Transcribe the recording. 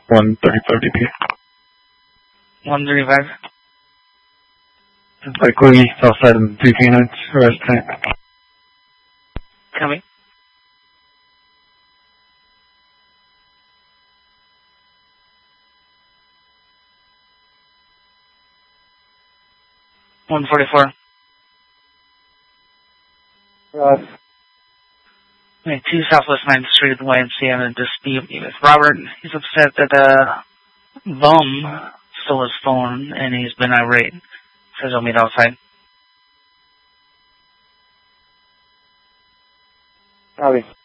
1:35 DP. 135. Likely outside of the 3 canines, rest tank. Coming. $144. Okay, 2 Southwest 9th Street at the YMCA in a dispute with Robert. He's upset that bum stole his phone and he's been irate. Says he'll meet outside. Copy.